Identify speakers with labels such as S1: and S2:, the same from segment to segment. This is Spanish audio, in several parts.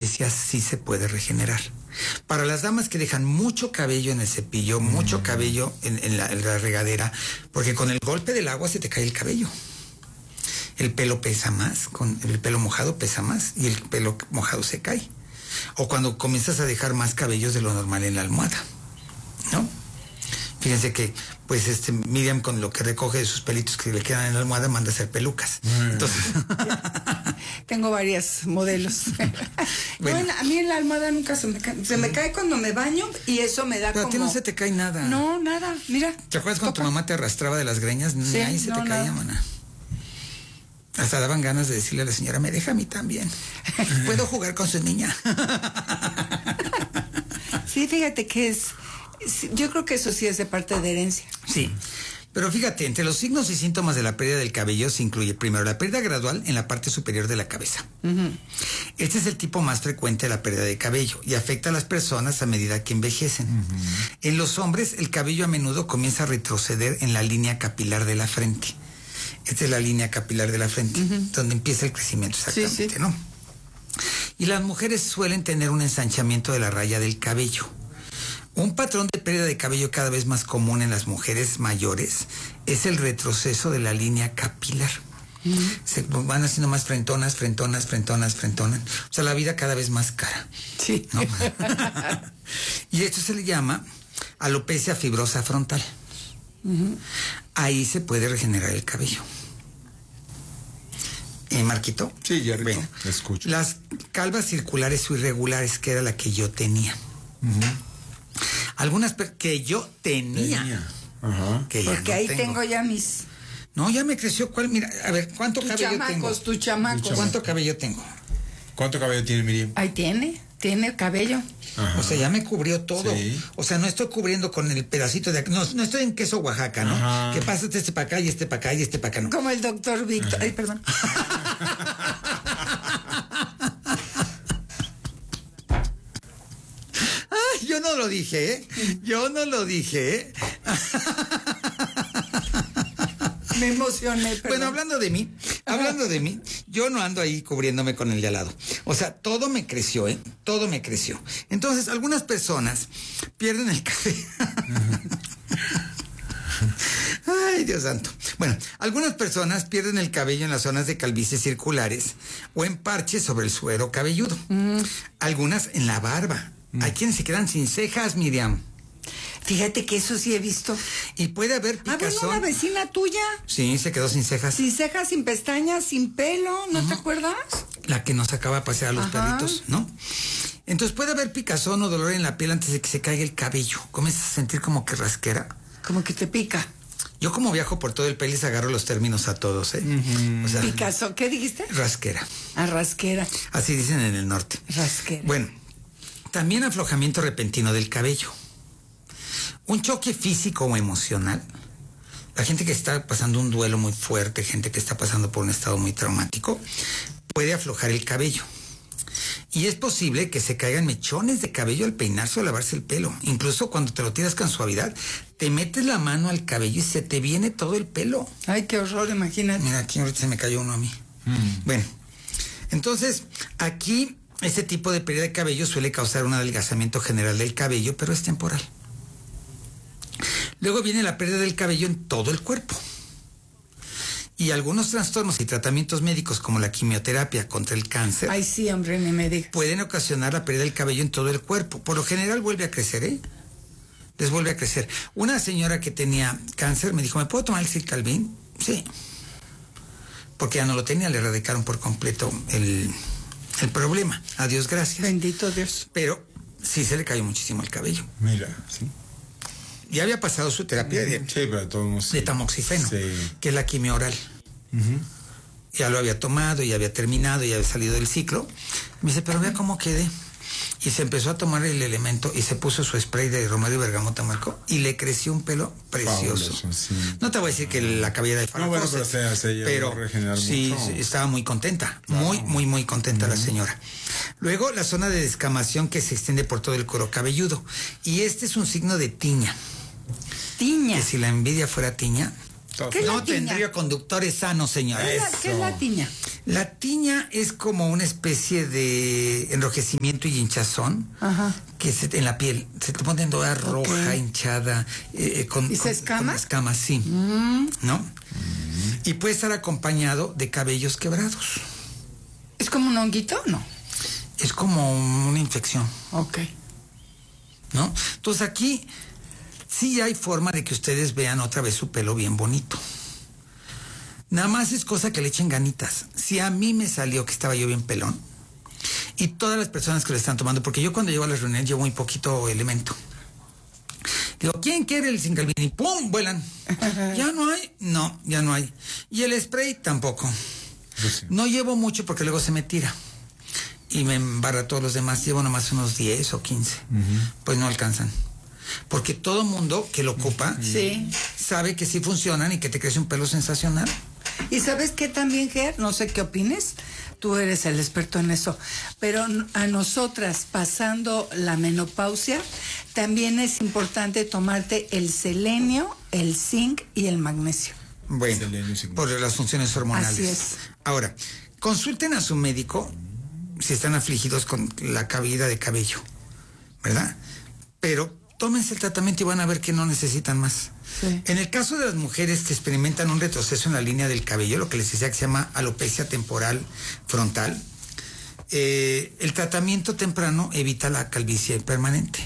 S1: alopecia sí se puede regenerar. Para las damas que dejan mucho cabello en el cepillo, mucho cabello en la regadera, porque con el golpe del agua se te cae el cabello. El pelo pesa más, con el pelo mojado pesa más y el pelo mojado se cae. O cuando comienzas a dejar más cabellos de lo normal en la almohada, ¿no? Fíjense que, pues, Miriam, con lo que recoge de sus pelitos que le quedan en la almohada, manda a hacer pelucas. Entonces...
S2: Tengo varios modelos. Bueno, a mí en la almohada nunca se me cae. Se me cae cuando me baño y eso me da
S1: pero
S2: como...
S1: a ti no se te cae nada.
S2: No, nada, mira.
S1: ¿Te acuerdas cuando tu mamá te arrastraba de las greñas? Ni ahí se te caía, maná. Hasta daban ganas de decirle a la señora, me deja a mí también. Puedo jugar con su niña.
S2: Sí, fíjate que yo creo que eso sí es de parte de herencia.
S1: Sí, pero fíjate, entre los signos y síntomas de la pérdida del cabello se incluye primero la pérdida gradual en la parte superior de la cabeza. Este es el tipo más frecuente de la pérdida de cabello y afecta a las personas a medida que envejecen. En los hombres, el cabello a menudo comienza a retroceder en la línea capilar de la frente. Esta es la línea capilar de la frente, donde empieza el crecimiento exactamente, ¿no? Y las mujeres suelen tener un ensanchamiento de la raya del cabello. Un patrón de pérdida de cabello cada vez más común en las mujeres mayores es el retroceso de la línea capilar. Se van haciendo más frentonas. O sea, la vida cada vez más cara.
S2: Sí.
S1: ¿No? Y esto se le llama alopecia fibrosa frontal. Ahí se puede regenerar el cabello. ¿Marquito?
S3: Sí, ya
S1: bueno,
S3: escucho.
S1: Las calvas circulares o irregulares, que era la que yo tenía. Algunas que yo tenía.
S3: Ajá.
S1: Que ya
S2: porque
S1: no
S2: ahí
S1: tengo
S2: ya mis...
S1: No, ya me creció. ¿Cuál? Mira, a ver, ¿cuánto cabello tengo?
S2: Tus chamacos.
S1: ¿Cuánto cabello tengo?
S3: ¿Cuánto cabello tiene Miriam?
S2: Ahí tiene cabello.
S1: Ajá. O sea, ya me cubrió todo. Sí. O sea, no estoy cubriendo con el pedacito de... No estoy en queso Oaxaca, ¿no? Ajá. Que pasa este para acá y este para acá y este para acá, ¿no?
S2: Como el doctor Víctor.
S1: Ajá.
S2: Ay, perdón.
S1: Ay, yo no lo dije, ¿eh? Yo no lo dije, ¿eh?
S2: Me emocioné, perdón.
S1: Bueno, hablando de mí, yo no ando ahí cubriéndome con el de al lado. O sea, todo me creció, ¿eh? Todo me creció. Entonces, algunas personas pierden el cabello. Ay, Dios santo. Bueno, algunas personas pierden el cabello en las zonas de calvicie circulares o en parches sobre el suero cabelludo. Algunas en la barba. Hay quienes se quedan sin cejas, Miriam.
S2: Fíjate que eso sí he visto.
S1: Y puede haber picazón.
S2: Bueno, una vecina tuya.
S1: Sí, se quedó sin cejas.
S2: Sin cejas, sin pestañas, sin pelo, ¿no te acuerdas?
S1: La que nos sacaba a pasear a los perritos, ¿no? Entonces puede haber picazón o dolor en la piel antes de que se caiga el cabello. Comienzas a sentir como que rasquera.
S2: Como que te pica.
S1: Yo como viajo por todo el país agarro los términos a todos, ¿eh?
S2: O sea, picazón, ¿qué dijiste?
S1: Rasquera.
S2: Ah, rasquera.
S1: Así dicen en el norte.
S2: Rasquera.
S1: Bueno, también aflojamiento repentino del cabello. Un choque físico o emocional. La gente que está pasando un duelo muy fuerte, gente que está pasando por un estado muy traumático, puede aflojar el cabello. Y es posible que se caigan mechones de cabello al peinarse o lavarse el pelo. Incluso cuando te lo tiras con suavidad, te metes la mano al cabello y se te viene todo el pelo.
S2: Ay, qué horror, imagínate.
S1: Mira, aquí ahorita se me cayó uno a mí. Bueno, entonces, aquí este tipo de pérdida de cabello suele causar un adelgazamiento general del cabello, pero es temporal. Luego viene la pérdida del cabello en todo el cuerpo. Y algunos trastornos y tratamientos médicos como la quimioterapia contra el cáncer.
S2: Ay, sí, hombre, ni me digas.
S1: Pueden ocasionar la pérdida del cabello en todo el cuerpo. Por lo general vuelve a crecer, ¿eh? Les vuelve a crecer. Una señora que tenía cáncer me dijo, ¿me puedo tomar el Circalvin? Sí. Porque ya no lo tenía, le erradicaron por completo el problema. A Dios gracias.
S2: Bendito Dios.
S1: Pero sí se le cayó muchísimo el cabello.
S3: Mira, sí.
S1: Ya había pasado su terapia de tamoxifeno, que es la quimio oral. Ya lo había tomado, ya había terminado, ya había salido del ciclo. Me dice, pero vea cómo quedé. Y se empezó a tomar el elemento y se puso su spray de romario y bergamota, Marco, y le creció un pelo precioso.
S3: Fabuloso, sí.
S1: No te voy a decir que la cabellera de
S3: Faracos, no, bueno, pero
S1: sí,
S3: mucho.
S1: Estaba muy contenta, claro. muy contenta la señora. Luego, la zona de descamación que se extiende por todo el cuero cabelludo. Y este es un signo de tiña.
S2: Tiña.
S1: Que si la envidia fuera tiña,
S2: ¿Qué es la
S1: No
S2: tiña?
S1: tendría conductores sanos, señora.
S2: ¿Qué es la tiña?
S1: La tiña es como una especie de enrojecimiento y hinchazón que en la piel se te pone toda roja, hinchada.
S2: ¿Y se escama?
S1: Con escamas, sí. ¿No? Y puede estar acompañado de cabellos quebrados.
S2: ¿Es como un honguito o no?
S1: Es como una infección.
S2: Ok.
S1: ¿No? Entonces aquí sí hay forma de que ustedes vean otra vez su pelo bien bonito. Nada más es cosa que le echen ganitas. Si a mí me salió que estaba yo bien pelón, y todas las personas que lo están tomando, porque yo cuando llego a las reuniones llevo muy poquito elemento. Digo, ¿quién quiere el Sincalvin? Y ¡pum! Vuelan. ¿Ya no hay? No, ya no hay. Y el spray tampoco.
S3: Pues sí.
S1: No llevo mucho porque luego se me tira. Y me embarra a todos los demás. Llevo nomás unos 10 o 15. Pues no alcanzan. Porque todo mundo que lo ocupa sabe que sí funcionan y que te crece un pelo sensacional.
S2: ¿Y sabes qué también, Ger? No sé qué opines. Tú eres el experto en eso. Pero a nosotras, pasando la menopausia, también es importante tomarte el selenio, el zinc y el magnesio.
S1: Bueno, por las funciones hormonales.
S2: Así es.
S1: Ahora, consulten a su médico si están afligidos con la caída de cabello, ¿verdad? Pero tómense el tratamiento y van a ver que no necesitan más.
S2: Sí.
S1: En el caso de las mujeres que experimentan un retroceso en la línea del cabello, lo que les decía que se llama alopecia temporal frontal, el tratamiento temprano evita la calvicie permanente.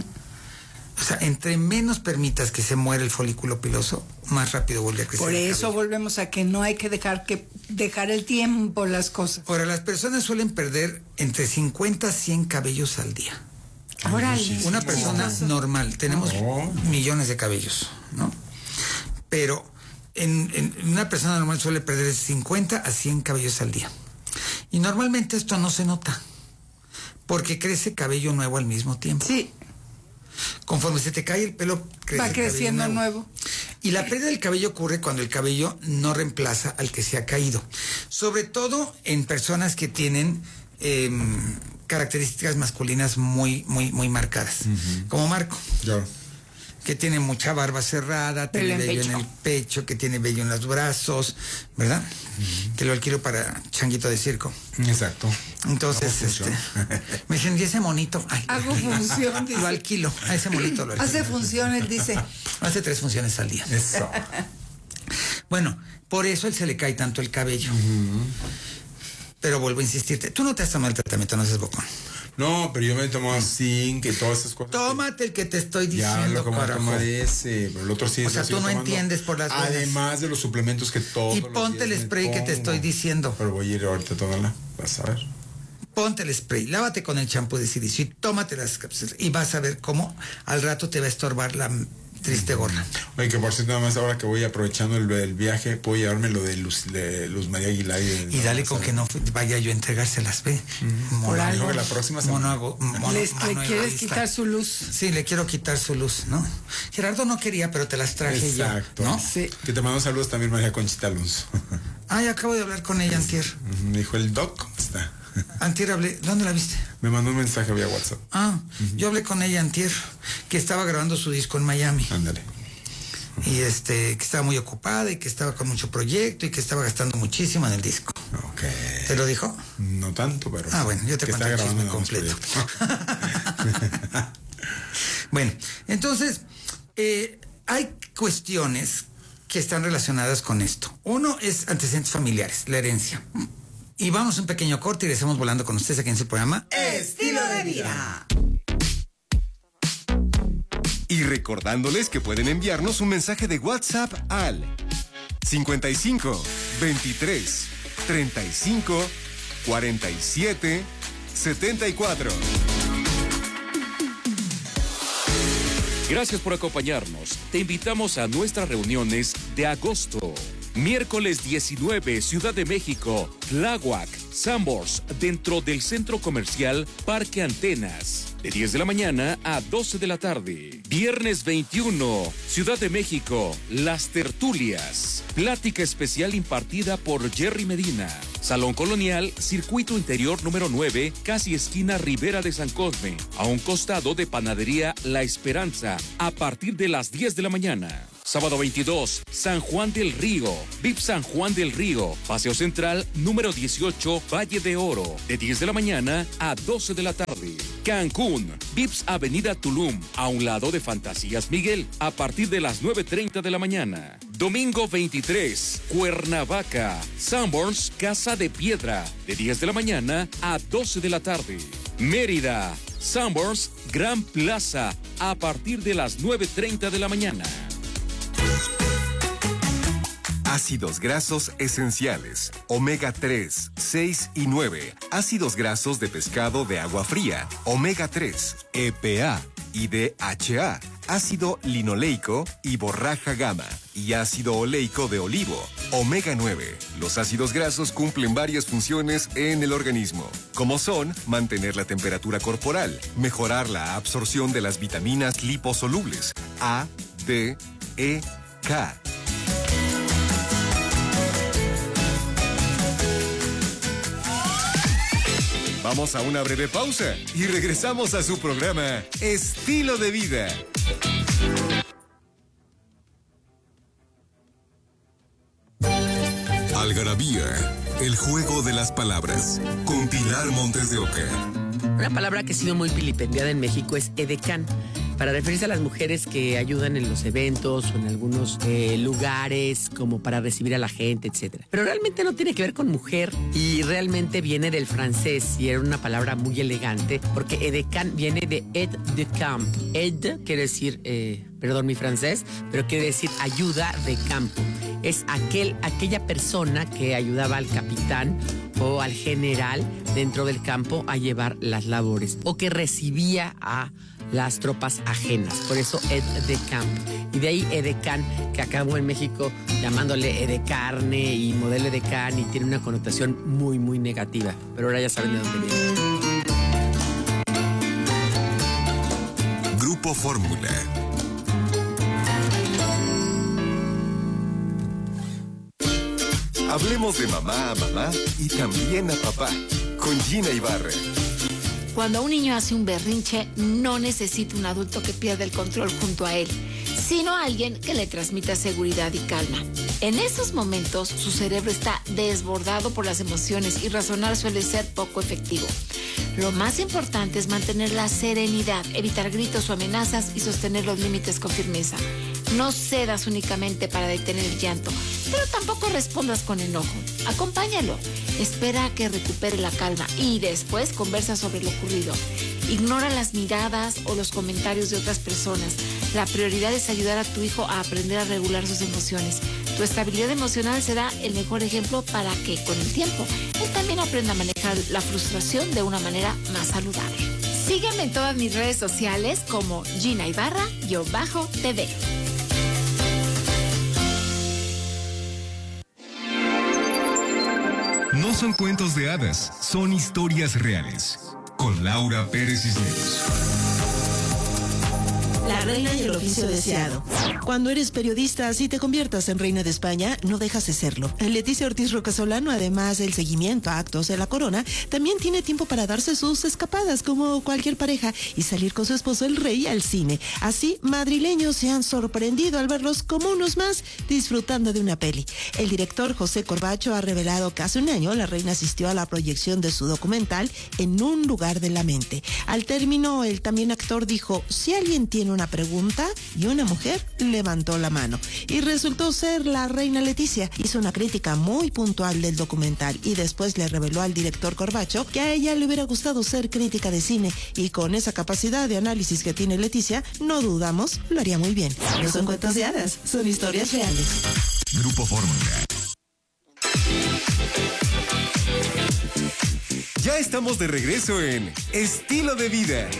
S1: O sea, entre menos permitas que se muera el folículo piloso, más rápido vuelve a crecer.
S2: Por
S1: el
S2: eso
S1: cabello.
S2: volvemos a que no hay que dejar el tiempo las cosas.
S1: Ahora, las personas suelen perder entre 50 a 100 cabellos al día.
S2: Órale.
S1: Una persona normal, tenemos millones de cabellos, ¿no? Pero en una persona normal suele perder 50 a 100 cabellos al día. Y normalmente esto no se nota, porque crece cabello nuevo al mismo tiempo.
S2: Sí.
S1: Conforme se te cae el pelo, crece
S2: Va creciendo
S1: cabello
S2: nuevo.
S1: Y la pérdida del cabello ocurre cuando el cabello no reemplaza al que se ha caído. Sobre todo en personas que tienen características masculinas muy marcadas. Como Marco.
S3: Yo.
S1: Que tiene mucha barba cerrada, tiene vello en el pecho, que tiene vello en los brazos, ¿verdad? Que lo alquilo para changuito de circo.
S3: Exacto.
S1: Entonces, me dicen, ¿y ese monito? Ay,
S2: Hago función, dice.
S1: Lo alquilo, a ese monito lo alquilo.
S2: Hace funciones, dice.
S1: Hace 3 funciones al día.
S3: Eso.
S1: Bueno, por eso él se le cae tanto el cabello. Pero vuelvo a insistirte, tú no te has tomado el tratamiento, no seas bocón.
S3: No, pero yo me tomo zinc y todas esas cosas.
S1: Tómate el que te estoy
S3: Ya
S1: diciendo,
S3: lo como
S1: carajo.
S3: tomar ese, pero el otro sí.
S1: O sea,
S3: lo sigo
S1: tú no
S3: tomando.
S1: entiendes por las buenas.
S3: Además de los suplementos que todos
S1: Y
S3: los
S1: ponte
S3: días
S1: el
S3: me
S1: spray que te
S3: pongo.
S1: estoy diciendo.
S3: Pero voy a ir ahorita a tomarla, vas a ver.
S1: Ponte el spray, lávate con el champú de silicio y tómate las cápsulas. Y vas a ver cómo al rato te va a estorbar la triste gorra.
S3: Oye, que por cierto, nada más ahora que voy aprovechando el viaje, puedo llevarme lo de Luz María Aguilar.
S1: Y dale con que no vaya yo a entregárselas, ve.
S2: Por algo.
S3: Dijo que la próxima semana.
S2: Le quieres quitar su luz.
S1: Sí, le quiero quitar su luz, ¿no? Gerardo no quería, pero te las traje
S3: Exacto.
S1: yo, ¿no?
S2: Sí.
S3: Que te mando saludos también María Conchita Alonso.
S1: Ay, acabo de hablar con ella antier.
S3: Me dijo el doc, ¿cómo está?
S1: Antier hablé, ¿dónde la viste?
S3: Me mandó un mensaje vía WhatsApp.
S1: Yo hablé con ella antier, que estaba grabando su disco en Miami.
S3: Ándale.
S1: Y que estaba muy ocupada y que estaba con mucho proyecto y que estaba gastando muchísimo en el disco.
S3: Ok.
S1: ¿Te lo dijo?
S3: No tanto, pero.
S1: Bueno, yo te
S3: que
S1: cuento
S3: está
S1: el chisme
S3: grabando
S1: completo.
S3: proyectos.
S1: Bueno, entonces, hay cuestiones que están relacionadas con esto. Uno es antecedentes familiares, la herencia. Y vamos a un pequeño corte y regresamos volando con ustedes aquí en su programa
S2: Estilo de vida.
S4: Y recordándoles que pueden enviarnos un mensaje de WhatsApp al 55 23 35 47 74.
S5: Gracias por acompañarnos. Te invitamos a nuestras reuniones de agosto. Miércoles 19, Ciudad de México, Tláhuac, Sanborns, dentro del Centro Comercial Parque Antenas, de 10 de la mañana a 12 de la tarde. Viernes 21, Ciudad de México, Las Tertulias, plática especial impartida por Jerry Medina. Salón Colonial, Circuito Interior número 9, casi esquina Ribera de San Cosme, a un costado de Panadería La Esperanza, a partir de las 10 de la mañana. Sábado 22, San Juan del Río. VIP San Juan del Río. Paseo Central, número 18, Valle de Oro. De 10 de la mañana a 12 de la tarde. Cancún. VIPS Avenida Tulum. A un lado de Fantasías Miguel. A partir de las 9:30 de la mañana. Domingo 23, Cuernavaca. Sanborns, Casa de Piedra. De 10 de la mañana a 12 de la tarde. Mérida. Sanborns, Gran Plaza. A partir de las 9:30 de la mañana.
S4: Ácidos grasos esenciales, omega 3, 6 y 9. Ácidos grasos de pescado de agua fría, omega 3, EPA y DHA. Ácido linoleico y borraja gamma. Y ácido oleico de olivo, omega 9. Los ácidos grasos cumplen varias funciones en el organismo, como son mantener la temperatura corporal, mejorar la absorción de las vitaminas liposolubles A, D, E, K. Vamos a una breve pausa y regresamos a su programa Estilo de Vida.
S6: Algarabía, el juego de las palabras, con Pilar Montes de Oca.
S7: Una palabra que ha sido muy vilipendiada en México es edecán, para referirse a las mujeres que ayudan en los eventos o en algunos lugares como para recibir a la gente, etc. Pero realmente no tiene que ver con mujer y realmente viene del francés y era una palabra muy elegante porque edecán viene de aide de camp. Aide quiere decir, perdón mi francés, pero quiere decir ayuda de campo. Es aquella persona que ayudaba al capitán o al general dentro del campo a llevar las labores o que recibía a las tropas ajenas, por eso aide de camp. Y de ahí edecán, que acabó en México llamándole edecarne y modelo edecán y tiene una connotación muy, muy negativa. Pero ahora ya saben de dónde viene.
S6: Grupo Fórmula.
S4: Hablemos de mamá a mamá y también a papá, con Gina Ibarra.
S8: Cuando un niño hace un berrinche, no necesita un adulto que pierda el control junto a él, sino alguien que le transmita seguridad y calma. En esos momentos, su cerebro está desbordado por las emociones y razonar suele ser poco efectivo. Lo más importante es mantener la serenidad, evitar gritos o amenazas y sostener los límites con firmeza. No cedas únicamente para detener el llanto, pero tampoco respondas con enojo. Acompáñalo, espera a que recupere la calma y después conversa sobre lo ocurrido. Ignora las miradas o los comentarios de otras personas. La prioridad es ayudar a tu hijo a aprender a regular sus emociones. Tu estabilidad emocional será el mejor ejemplo para que, con el tiempo, él también aprenda a manejar la frustración de una manera más saludable. Sígueme en todas mis redes sociales como Gina Ibarra-TV.
S6: No son cuentos de hadas, son historias reales. Con Laura Pérez Cisneros.
S9: La reina y el oficio deseado. Cuando eres periodista, si te conviertas en reina de España, no dejas de serlo. Leticia Ortiz Rocasolano, además del seguimiento a actos de la corona, también tiene tiempo para darse sus escapadas como cualquier pareja y salir con su esposo el rey al cine. Así, madrileños se han sorprendido al verlos como unos más disfrutando de una peli. El director José Corbacho ha revelado que hace un año la reina asistió a la proyección de su documental En un lugar de la mente. Al término, el también actor dijo, si alguien tiene una pregunta, y una mujer levantó la mano. Y resultó ser la reina Leticia. Hizo una crítica muy puntual del documental y después le reveló al director Corbacho que a ella le hubiera gustado ser crítica de cine y con esa capacidad de análisis que tiene Leticia, no dudamos, lo haría muy bien. No son cuentos de hadas, son historias reales.
S6: Grupo Fórmula.
S4: Ya estamos de regreso en Estilo de Vida.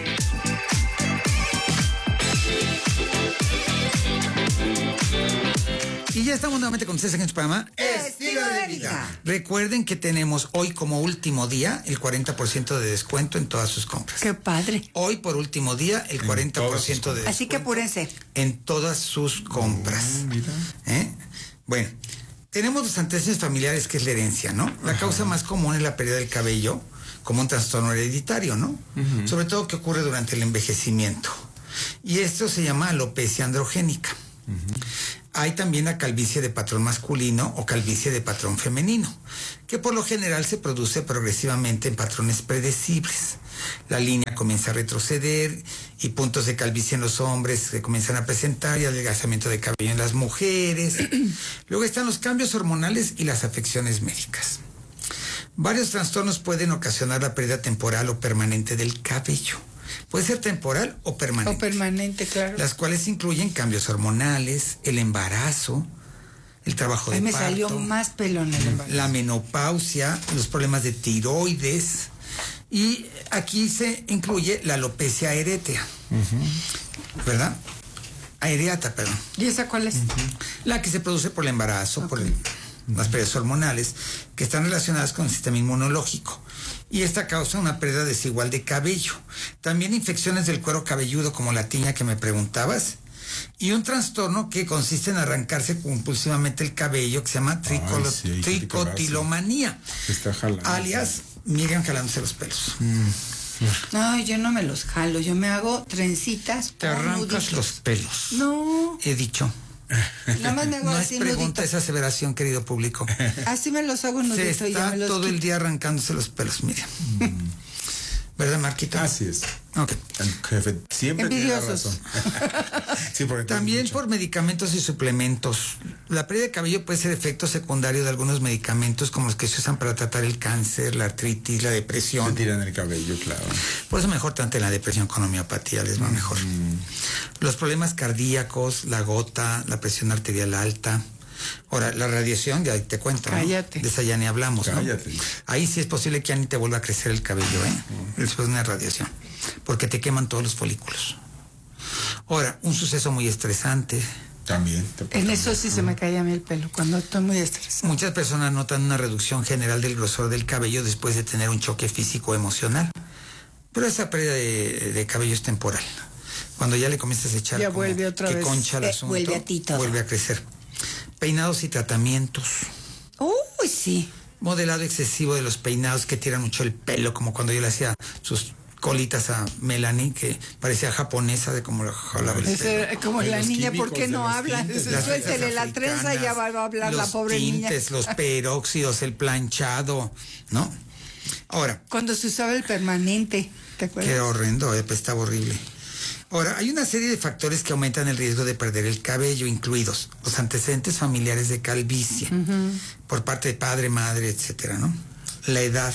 S1: Y ya estamos nuevamente con ustedes en este programa
S2: Estilo de Vida.
S1: Recuerden que tenemos hoy como último día el 40% de descuento en todas sus compras.
S2: Qué padre.
S1: Hoy por último día el 40% de descuento.
S2: Así que apúrense.
S1: En todas sus compras. Bueno, tenemos los antecedentes familiares, que es la herencia, ¿no? La causa más común es la pérdida del cabello como un trastorno hereditario, ¿no? Sobre todo que ocurre durante el envejecimiento. Y esto se llama alopecia androgénica. Hay también la calvicie de patrón masculino o calvicie de patrón femenino, que por lo general se produce progresivamente en patrones predecibles. La línea comienza a retroceder y puntos de calvicie en los hombres se comienzan a presentar y adelgazamiento de cabello en las mujeres. Luego están los cambios hormonales y las afecciones médicas. Varios trastornos pueden ocasionar la pérdida temporal o permanente del cabello. Puede ser temporal o permanente.
S2: O permanente, claro.
S1: Las cuales incluyen cambios hormonales, el embarazo, el trabajo de
S2: me
S1: parto.
S2: salió más pelo en el embarazo.
S1: La menopausia, los problemas de tiroides. Y aquí se incluye la alopecia aerea, ¿verdad? Areata, perdón.
S2: ¿Y esa cuál es?
S1: La que se produce por el embarazo, por las pérdidas hormonales, que están relacionadas con el sistema inmunológico. Y esta causa una pérdida desigual de cabello. También infecciones del cuero cabelludo, como la tiña que me preguntabas. Y un trastorno que consiste en arrancarse compulsivamente el cabello, que se llama tricotilomanía.
S3: Está jalando.
S1: Alias, Miriam jalándose los pelos.
S2: No, yo no me los jalo, yo me hago trencitas.
S1: Te arrancas
S2: nuditos.
S1: los pelos.
S2: No.
S1: He dicho.
S2: Nada más me hago
S1: No
S2: así
S1: es pregunta,
S2: nudito.
S1: es aseveración, querido público.
S2: Así me los hago
S1: Se
S2: nuditos y ya
S1: está
S2: me los
S1: todo el
S2: quito.
S1: día arrancándose los pelos, Miriam. ¿Verdad, Marquito?
S3: Así es.
S1: Ok.
S3: El jefe siempre tiene la
S2: Envidiosos.
S3: razón. Sí, porque
S1: También
S3: mucho.
S1: por medicamentos y suplementos. La pérdida de cabello puede ser efecto secundario de algunos medicamentos como los que se usan para tratar el cáncer, la artritis, la
S3: Se
S1: depresión.
S3: tiran el cabello, claro.
S1: Por eso mejor traten la depresión con homeopatía, les va mejor. Los problemas cardíacos, la gota, la presión arterial alta. Ahora, la radiación, ya te cuento, ¿no?
S2: Cállate.
S1: De esa ya ni hablamos, ¿no?
S3: Cállate.
S1: Ahí sí es posible que ya ni te vuelva a crecer el cabello, después de una radiación, porque te queman todos los folículos. Ahora, un suceso muy estresante.
S3: También.
S2: En eso sí se me cae a mí el pelo, cuando estoy muy estresada.
S1: Muchas personas notan una reducción general del grosor del cabello después de tener un choque físico o emocional. Pero esa pérdida de cabello es temporal. Cuando ya le comienzas a echar
S2: Ya
S1: como
S2: vuelve otra
S1: que
S2: vez.
S1: concha el asunto,
S2: Vuelve a ti todo.
S1: vuelve a crecer. Peinados y tratamientos.
S2: Uy, sí.
S1: Modelado excesivo de los peinados que tiran mucho el pelo, como cuando yo le hacía sus colitas a Melanie, que parecía japonesa de cómo lo jalaba el pelo.
S2: Como
S3: Ay,
S2: la
S3: los
S2: niña, ¿por
S3: químicos
S2: qué
S3: de
S2: no
S3: los
S2: habla?
S3: tintes,
S1: Las
S2: Suéltele la
S1: africanas,
S2: trenza y ya va a hablar la pobre niña.
S1: Los tintes, los peróxidos, el planchado, ¿no? Ahora,
S2: Cuando se usaba el permanente, ¿te acuerdas?
S1: qué horrendo, pues estaba horrible. Ahora, hay una serie de factores que aumentan el riesgo de perder el cabello, incluidos los antecedentes familiares de calvicie, por parte de padre, madre, etcétera, ¿no? La edad,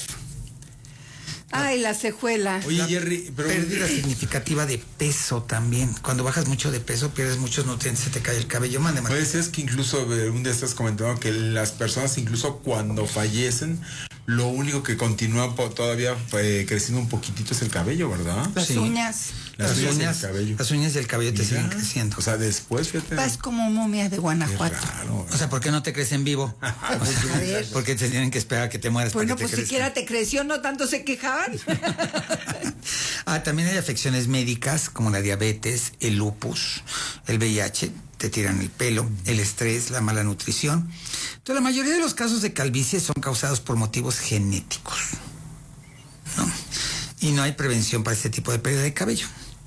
S2: Ay, la cejuela.
S3: Oye, Jerry, pero
S1: pérdida significativa de peso también. Cuando bajas mucho de peso, pierdes muchos nutrientes, se te cae el cabello. Mande, Martín.
S3: pues es que incluso un día estás comentando que las personas incluso cuando fallecen, lo único que continúa todavía creciendo un poquitito es el cabello, ¿verdad?
S2: Las
S1: Sí.
S2: uñas.
S3: Las uñas y el cabello.
S1: Las uñas y el cabello te
S3: Mira,
S1: siguen creciendo.
S3: O sea, después, fíjate.
S2: Vas como momia de
S3: Qué
S2: Guanajuato.
S3: raro.
S1: O sea, ¿por qué no te crecen vivo?
S2: A ver.
S1: Porque te tienen que esperar a que te mueras
S2: Bueno,
S1: para que
S2: pues
S1: te crezcan.
S2: siquiera te creció, no tanto se quejaban.
S1: También hay afecciones médicas como la diabetes, el lupus, el VIH, te tiran el pelo, el estrés, la mala nutrición. Entonces, la mayoría de los casos de calvicie son causados por motivos genéticos, ¿no? Y no hay prevención para este tipo de pérdida de cabello.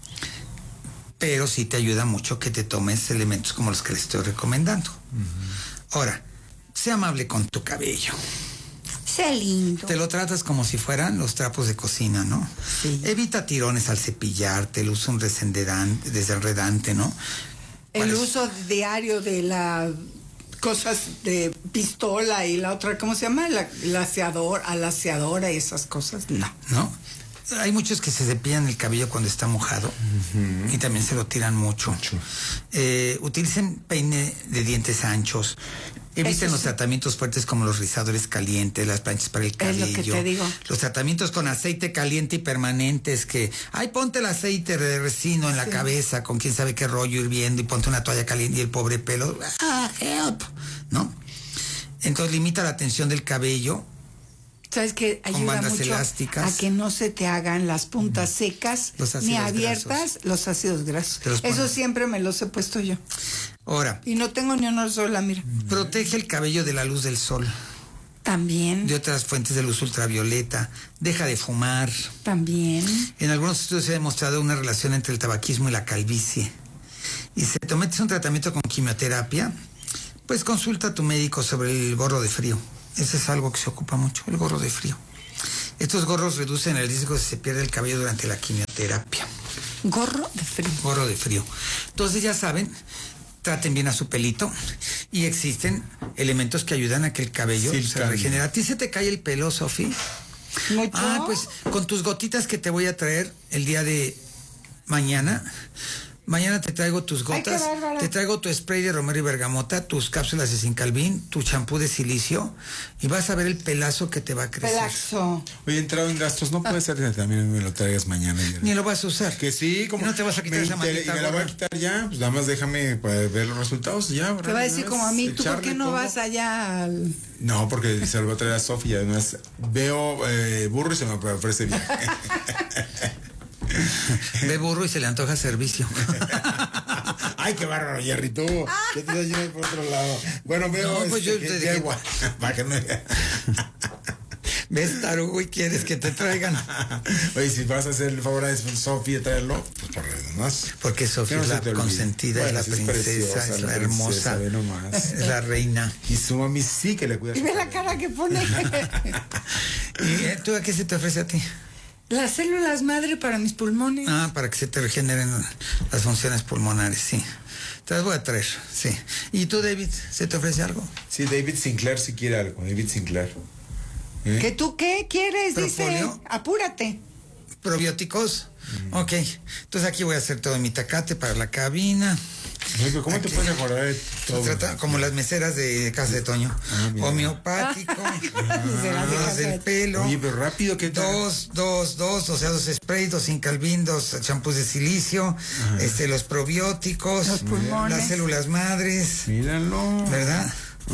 S1: Pero sí te ayuda mucho que te tomes elementos como los que les estoy recomendando. Ahora, sé amable con tu cabello.
S2: Sé lindo.
S1: Te lo tratas como si fueran los trapos de cocina, ¿no?
S2: Sí.
S1: Evita tirones al cepillarte, el uso un desenredante, ¿no?
S2: El
S1: ¿Cuál es?
S2: uso diario de las cosas de pistola y la otra, ¿cómo se llama? La alaciadora y esas cosas. No.
S1: ¿No? Hay muchos que se cepillan el cabello cuando está mojado y también se lo tiran mucho. Utilicen peine de dientes anchos. Eviten
S2: Eso
S1: los
S2: sí.
S1: tratamientos fuertes como los rizadores calientes, las planchas para el cabello.
S2: Es lo que te digo.
S1: Los tratamientos con aceite caliente y permanentes que, ay, ponte el aceite de resino en la cabeza con quién sabe qué rollo hirviendo y ponte una toalla caliente y el pobre pelo. Help, ¿no? Entonces limita la tensión del cabello.
S2: ¿Sabes qué?
S1: Con
S2: Ayuda
S1: bandas
S2: mucho
S1: elásticas.
S2: a que no se te hagan las puntas secas
S1: Los ácidos
S2: ni abiertas,
S1: grasos.
S2: los ácidos grasos.
S1: Te los
S2: Eso
S1: pones.
S2: siempre me los he puesto yo.
S1: Ahora,
S2: Y no tengo ni una sola, mira.
S1: protege el cabello de la luz del sol,
S2: También,
S1: de otras fuentes de luz ultravioleta. Deja de fumar.
S2: también.
S1: En algunos estudios se ha demostrado una relación entre el tabaquismo y la calvicie. Y si te metes un tratamiento con quimioterapia, pues consulta a tu médico sobre el gorro de frío. Ese es algo que se ocupa mucho, el gorro de frío. Estos gorros reducen el riesgo de que se pierda el cabello durante la quimioterapia.
S2: Gorro de frío.
S1: Gorro de frío. Entonces ya saben, traten bien a su pelito y existen elementos que ayudan a que el cabello se regenere. ¿A ti se te cae el pelo, Sofi?
S2: ¿Mucho?
S1: Ah, pues con tus gotitas que te voy a traer el día de mañana. Mañana te traigo tus gotas, te traigo tu spray de romero y bergamota, tus cápsulas de Sincalvin, tu champú de silicio y vas a ver el pelazo que te va a crecer.
S2: Pelazo.
S3: Oye, entrado en gastos, no puede ser que también me lo traigas mañana.
S1: Ni lo vas a usar.
S3: Que sí, como
S1: no te vas a quitar esa maldita
S3: y me la voy a quitar ya, pues nada más déjame ver los resultados ya.
S2: Te va a decir como a mí, ¿tú por qué no vas allá al...?
S3: No, porque se lo voy a traer a Sofía, además veo burro y se me ofrece bien.
S1: Ve burro y se le antoja servicio.
S3: Ay, qué bárbaro, Jerry, tú. ¿Qué te estás yendo por otro lado? Bueno, veo.
S1: No, pues yo te dije igual. ¿Ves, tarugo, y quieres que te traigan?
S3: Oye, si vas a hacer el favor a Sofía traerlo, pues por lo demás.
S1: Porque Sofía es la consentida, bueno, es la princesa, es la hermosa, es la reina.
S3: Y su mami sí que le cuida.
S2: Y ve la cara que pone.
S1: ¿Y tú a qué se te ofrece a ti?
S2: Las células madre para mis pulmones.
S1: Ah, para que se te regeneren las funciones pulmonares, sí. Te las voy a traer, sí. ¿Y tú, David, se te ofrece algo?
S3: Sí, David Sinclair sí quiere algo, David Sinclair.
S2: ¿Que tú qué quieres?
S1: ¿Propóleo?
S2: Dice, apúrate.
S1: ¿Probióticos? Ok, entonces aquí voy a hacer todo mi tacate para la cabina.
S3: ¿Cómo aquí te puedes mejorar de todo?
S1: Se trata como las meseras de Casa de Toño. Homeopático, dos del pelo.
S3: Oye, pero rápido que
S1: dos, o sea, 2 sprays, 2 Sincalvin, 2 champús de silicio, los probióticos,
S2: los pulmones,
S1: las células madres.
S3: Míralo.
S1: ¿Verdad?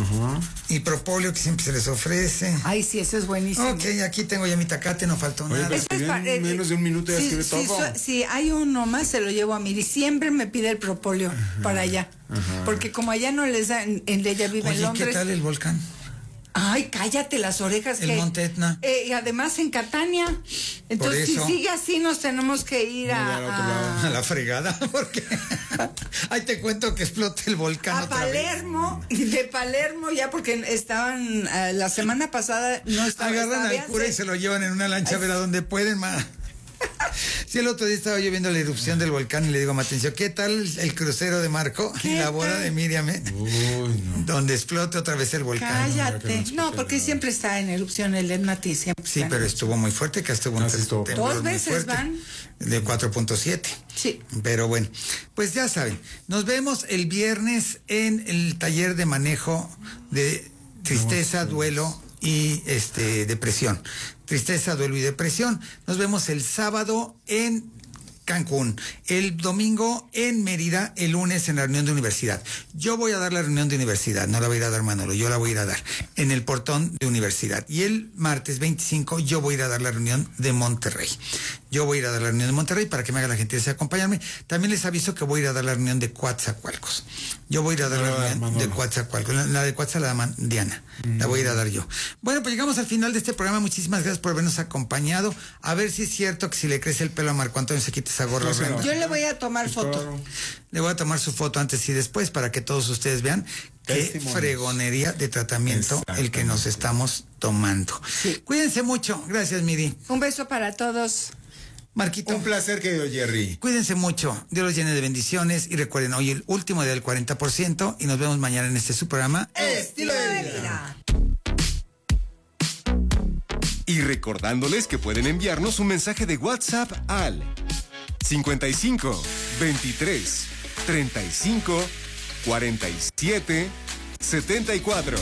S1: Y propóleo que siempre se les ofrece.
S2: Ay, sí, eso es buenísimo.
S1: Ok, aquí tengo ya mi tacate, no faltó nada.
S3: Oye, en menos de un minuto ya escribe todo.
S2: Si hay uno más, se lo llevo a Miri. Siempre me pide el propóleo para allá. Porque como allá no les da, ella vive en Londres.
S1: ¿Qué tal el volcán?
S2: Ay, cállate las orejas.
S1: El Monte Etna.
S2: Y además en Catania. Entonces, si sigue así, nos tenemos que ir
S1: a la fregada. Porque ahí te cuento que explote el volcán.
S2: A Palermo. Y de Palermo ya, porque estaban la semana pasada, no estaban.
S1: Agarran al cura y se lo llevan en una lancha a ver a dónde pueden, más. Sí, el otro día estaba yo viendo la erupción del volcán y le digo a Matencio, ¿qué tal el crucero de Marco y la boda de Miriam? Donde explote otra vez el volcán.
S2: Cállate. No, porque siempre está en erupción el Etnati.
S1: Sí, pero estuvo muy fuerte, que estuvo un
S2: 2 veces van.
S1: De 4.7.
S2: Sí.
S1: Pero bueno, pues ya saben, nos vemos el viernes en el taller de manejo de tristeza, duelo y depresión. Tristeza, duelo y depresión. Nos vemos el sábado en Cancún, el domingo en Mérida, el lunes en la reunión de universidad. Yo voy a dar la reunión de universidad, no la voy a ir a dar Manolo, yo la voy a ir a dar en el portón de universidad. Y el martes 25 yo voy a ir a dar la reunión de Monterrey. Yo voy a ir a dar la reunión de Monterrey para que me haga la gentileza de acompañarme. También les aviso que voy a ir a dar la reunión de Coatzacoalcos. Yo voy a ir a dar la reunión de Coatzacoalcos. La de Coatzacoalcos, la Diana. La voy a ir a dar yo. Bueno, pues llegamos al final de este programa. Muchísimas gracias por habernos acompañado. A ver si es cierto que si le crece el pelo a Marco Antonio se quita esa gorra horrenda.
S2: Yo le voy a tomar foto.
S1: Le voy a tomar su foto antes y después para que todos ustedes vean qué fregonería de tratamiento el que nos estamos tomando. Sí. Cuídense mucho. Gracias, Miri.
S2: Un beso para todos.
S1: Marquito.
S3: Un placer, querido Jerry.
S1: Cuídense mucho. Dios los llene de bendiciones. Y recuerden, hoy el último día del 40%. Y nos vemos mañana en su programa
S2: Estilo de Vida.
S4: Y recordándoles que pueden enviarnos un mensaje de WhatsApp al 55 23 35 47 74.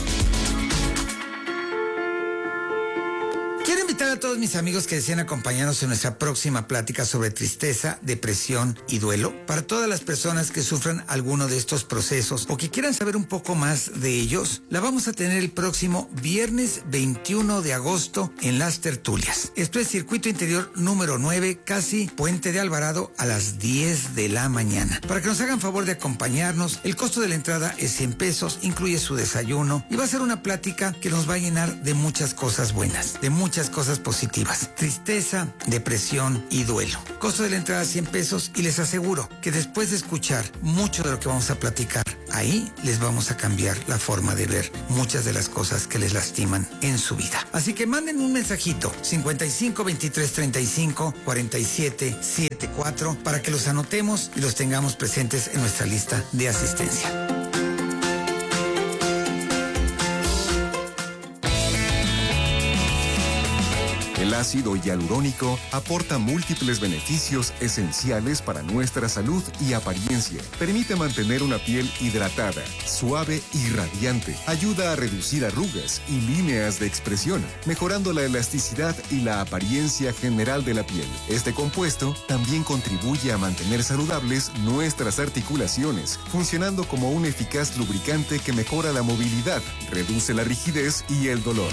S1: Quiero invitar a todos mis amigos que deseen acompañarnos en nuestra próxima plática sobre tristeza, depresión y duelo. Para todas las personas que sufran alguno de estos procesos o que quieran saber un poco más de ellos, la vamos a tener el próximo viernes 21 de agosto en Las Tertulias. Esto es Circuito Interior número 9, casi Puente de Alvarado, a las 10 de la mañana. Para que nos hagan favor de acompañarnos, el costo de la entrada es 100 pesos, incluye su desayuno y va a ser una plática que nos va a llenar de muchas cosas buenas, de muchas cosas positivas: tristeza, depresión y duelo. Costo de la entrada 100 pesos y les aseguro que después de escuchar mucho de lo que vamos a platicar, ahí les vamos a cambiar la forma de ver muchas de las cosas que les lastiman en su vida. Así que manden un mensajito 55 23 35 47 74 para que los anotemos y los tengamos presentes en nuestra lista de asistencia.
S4: El ácido hialurónico aporta múltiples beneficios esenciales para nuestra salud y apariencia. Permite mantener una piel hidratada, suave y radiante. Ayuda a reducir arrugas y líneas de expresión, mejorando la elasticidad y la apariencia general de la piel. Este compuesto también contribuye a mantener saludables nuestras articulaciones, funcionando como un eficaz lubricante que mejora la movilidad, reduce la rigidez y el dolor.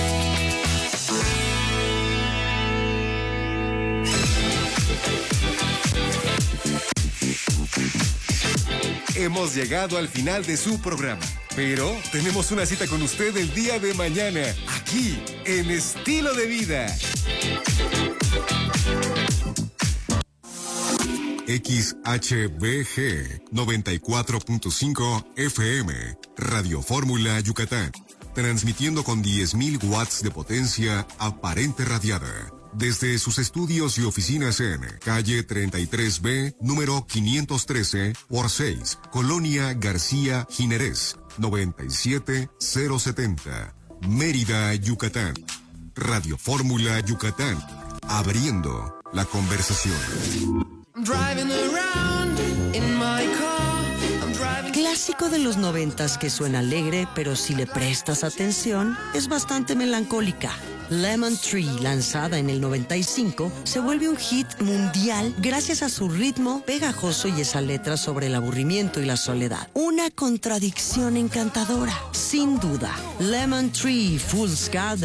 S4: Hemos llegado al final de su programa, pero tenemos una cita con usted el día de mañana, aquí, en Estilo de Vida.
S6: XHBG 94.5 FM, Radio Fórmula Yucatán, transmitiendo con 10.000 watts de potencia aparente radiada. Desde sus estudios y oficinas en calle 33B, número 513 por 6, Colonia García Jiménez, 97070, Mérida, Yucatán. Radio Fórmula Yucatán, abriendo la conversación.
S10: Clásico de los 90s que suena alegre, pero si le prestas atención, es bastante melancólica. Lemon Tree, lanzada en el 95, se vuelve un hit mundial gracias a su ritmo pegajoso y esa letra sobre el aburrimiento y la soledad. Una contradicción encantadora, sin duda. Lemon Tree, Fool's Garden.